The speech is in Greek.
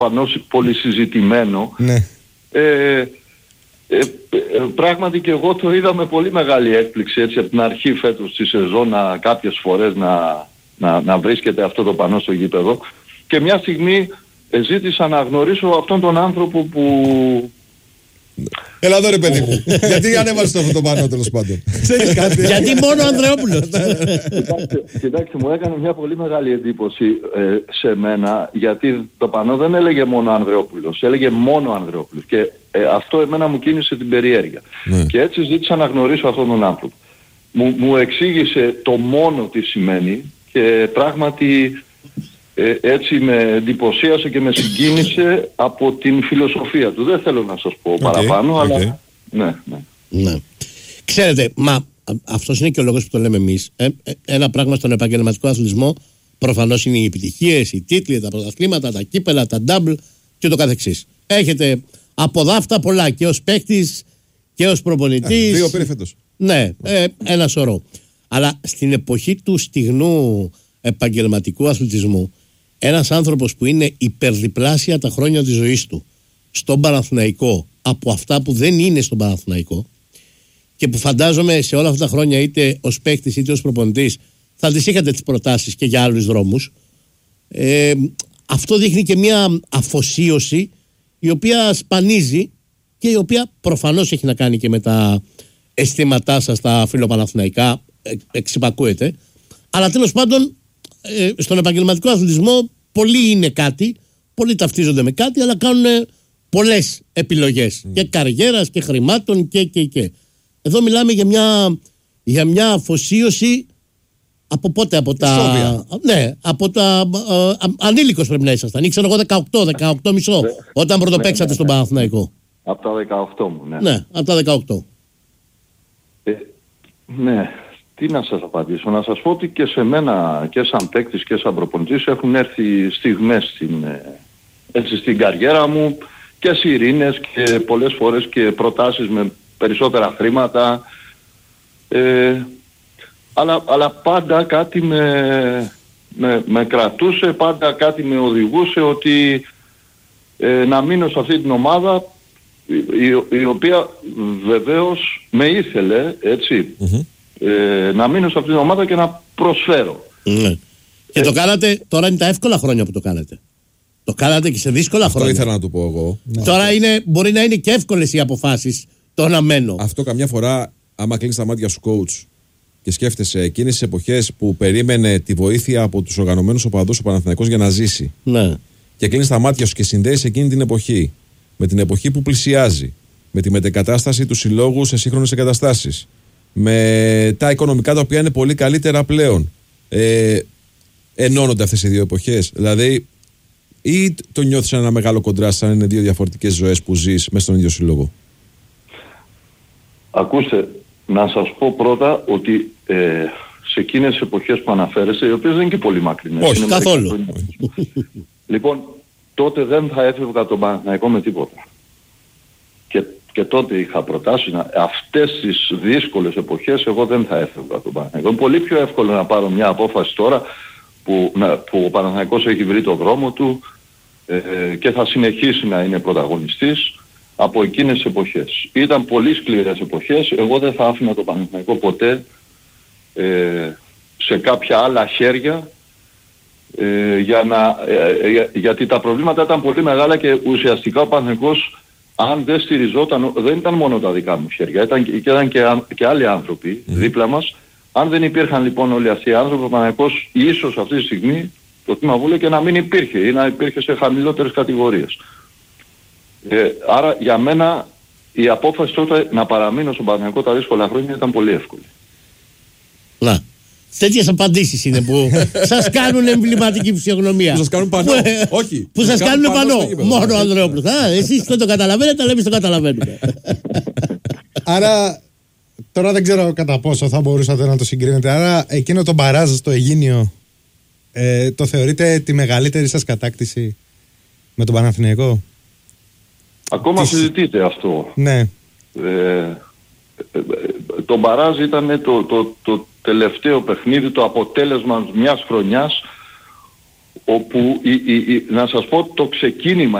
προφανώς πολύ συζητημένο. Ναι. Πράγματι και εγώ το είδα με πολύ μεγάλη έκπληξη έτσι από την αρχή φέτος της σεζόν κάποιες φορές να βρίσκεται αυτό το πανό στο γήπεδο, και μια στιγμή ζήτησα να γνωρίσω αυτόν τον άνθρωπο που... Έλα εδώ ρε παιδί μου. Γιατί ανέβασες αυτό το πανό τέλος πάντων? Ξέρεις κάτι? Γιατί μόνο ο Ανδρεόπουλος? Κοιτάξτε, μου έκανε μια πολύ μεγάλη εντύπωση σε μένα, γιατί το πανό δεν έλεγε μόνο Ανδρεόπουλος, έλεγε μόνο Ανδρεόπουλος, και αυτό εμένα μου κίνησε την περιέργεια. Και έτσι ζήτησα να γνωρίσω αυτόν τον άνθρωπο. Μου εξήγησε το μόνο τι σημαίνει, και πράγματι έτσι με εντυπωσίασε και με συγκίνησε από την φιλοσοφία του. Δεν θέλω να σας πω παραπάνω, αλλά ναι. Ξέρετε, αυτός είναι και ο λόγος που το λέμε εμείς. Ένα πράγμα στον επαγγελματικό αθλητισμό προφανώς είναι οι επιτυχίες, οι τίτλοι, τα πρωταθλήματα, τα κύπελα, τα double και το καθεξής. Έχετε από δάφτα πολλά, και ως παίκτης και ως προπονητής. 2 πήρε φέτος. Ναι, ένα σωρό. Αλλά στην εποχή του στιγνού επαγγελματικού αθλητισμού, ένας άνθρωπος που είναι υπερδιπλάσια τα χρόνια της ζωής του στον Παναθηναϊκό από αυτά που δεν είναι στον Παναθηναϊκό, και που φαντάζομαι σε όλα αυτά τα χρόνια είτε ως παίκτης είτε ως προπονητής θα τις είχατε τις προτάσεις και για άλλους δρόμους, αυτό δείχνει και μια αφοσίωση η οποία σπανίζει και η οποία προφανώς έχει να κάνει και με τα αισθήματά σας τα φιλοπαναθηναϊκά, εξυπακούεται. Αλλά τέλος πάντων στον επαγγελματικό αθλητισμό πολλοί είναι κάτι, πολλοί ταυτίζονται με κάτι, αλλά κάνουν πολλές επιλογές και καριέρας και χρημάτων και. Εδώ μιλάμε για μια αφοσίωση από πότε? Από τα... Ναι, από τα... ανήλικος πρέπει να ήσασταν. Ήξερα εγώ 18 μισό όταν πρωτοπαίξατε στον Παναθηναϊκό. Από τα 18 μου, ναι. Ναι, από τα 18. Ναι. Τι να σας απαντήσω? Να σας πω ότι και σε μένα και σαν παίκτης και σαν προπονητής έχουν έρθει στιγμές στην καριέρα μου, και σιρήνες και πολλές φορές και προτάσεις με περισσότερα χρήματα, αλλά πάντα κάτι με κρατούσε, πάντα κάτι με οδηγούσε ότι να μείνω σε αυτή την ομάδα, η οποία βεβαίως με ήθελε, έτσι, να μείνω σε αυτή την ομάδα και να προσφέρω. Και το κάνατε, τώρα είναι τα εύκολα χρόνια που το κάνατε. Το κάνατε και σε δύσκολα χρόνια. Αυτό ήθελα να του πω εγώ. Τώρα μπορεί να είναι και εύκολες οι αποφάσεις, το να μένω. Αυτό καμιά φορά, άμα κλείνεις τα μάτια σου coach και σκέφτεσαι εκείνες τις εποχές που περίμενε τη βοήθεια από τους οργανωμένους οπαδούς ο Παναθηναϊκός για να ζήσει. Ναι. Και κλείνεις τα μάτια σου και συνδέεις εκείνη την εποχή με την εποχή που πλησιάζει, με τη μετεγκατάσταση του συλλόγου σε σύγχρονες εγκαταστάσεις, με τα οικονομικά τα οποία είναι πολύ καλύτερα πλέον. Ενώνονται αυτές οι δύο εποχές? Δηλαδή, ή το νιώθεις ένα μεγάλο κοντράστ, σαν είναι δύο διαφορετικές ζωές που ζεις μέσα στον ίδιο σύλλογο? Ακούστε, να σας πω πρώτα ότι σε εκείνες τις εποχές που αναφέρεστε, οι οποίες δεν είναι και πολύ μακρινές. Όχι, καθόλου. Λοιπόν, τότε δεν θα έφευγα τον Παναθηναϊκό με τίποτα. Και τότε είχα προτάσει αυτές τις δύσκολες εποχές εγώ δεν θα έφευγα τον Παναθηναϊκό. Είναι πολύ πιο εύκολο να πάρω μια απόφαση τώρα που ο Παναθηναϊκός έχει βρει το δρόμο του και θα συνεχίσει να είναι πρωταγωνιστής από εκείνες τις εποχές. Ήταν πολύ σκληρές εποχές. Εγώ δεν θα άφηνα τον Παναθηναϊκό ποτέ σε κάποια άλλα χέρια, γιατί τα προβλήματα ήταν πολύ μεγάλα και ουσιαστικά ο Παναθηναϊκός, αν δεν στηριζόταν, δεν ήταν μόνο τα δικά μου χέρια, ήταν και άλλοι άνθρωποι δίπλα μας. Αν δεν υπήρχαν λοιπόν όλοι αυτοί οι άνθρωποι, ο Παναθηναϊκός ίσως αυτή τη στιγμή το Τμήμα Βούλε και να μην υπήρχε ή να υπήρχε σε χαμηλότερες κατηγορίες. Άρα για μένα η απόφαση τότε να παραμείνω στον Παναθηναϊκό τα δύσκολα χρόνια ήταν πολύ εύκολη. Να. Τέτοιες απαντήσεις είναι που σας κάνουν εμβληματική φυσιογνωμία. Που σας κάνουν πανό. Όχι. Που σας κάνουν πανό. Μόνο ο Ανδρεόπουλος. Εσείς δεν το καταλαβαίνετε, αλλά εμείς το καταλαβαίνουμε. Άρα, τώρα δεν ξέρω κατά πόσο θα μπορούσατε να το συγκρίνετε. Άρα, εκείνο το μπαράζ στο Αιγίνιο το θεωρείτε τη μεγαλύτερη σας κατάκτηση με τον Παναθηναϊκό? Ακόμα συζητείτε αυτό. Ναι. Το μπαράζ ήταν το τελευταίο παιχνίδι, το αποτέλεσμα μιας χρονιάς όπου να σας πω το ξεκίνημα